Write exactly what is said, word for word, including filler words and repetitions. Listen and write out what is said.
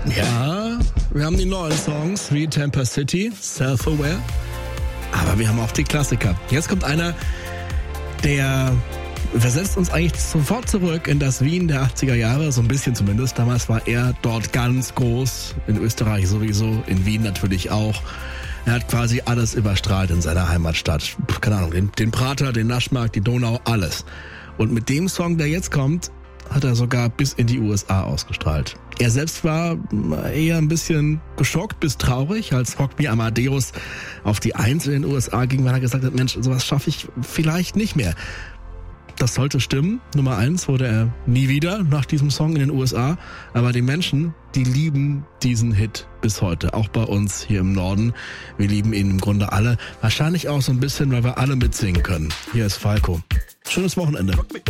Ja, wir haben die neuen Songs wie Tampa City, Self-Aware, aber wir haben auch die Klassiker. Jetzt kommt einer, der versetzt uns eigentlich sofort zurück in das Wien der achtziger Jahre, so ein bisschen zumindest. Damals war er dort ganz groß, in Österreich sowieso, in Wien natürlich auch. Er hat quasi alles überstrahlt in seiner Heimatstadt. Keine Ahnung, den, den Prater, den Naschmarkt, die Donau, alles. Und mit dem Song, der jetzt kommt, hat er sogar bis in die U S A ausgestrahlt. Er selbst war eher ein bisschen geschockt bis traurig, als Rock Me Amadeus auf die Eins in den U S A ging, weil er gesagt hat, Mensch, sowas schaffe ich vielleicht nicht mehr. Das sollte stimmen. Nummer eins wurde er nie wieder nach diesem Song in den U S A. Aber die Menschen, die lieben diesen Hit bis heute. Auch bei uns hier im Norden. Wir lieben ihn im Grunde alle. Wahrscheinlich auch so ein bisschen, weil wir alle mitsingen können. Hier ist Falco. Schönes Wochenende.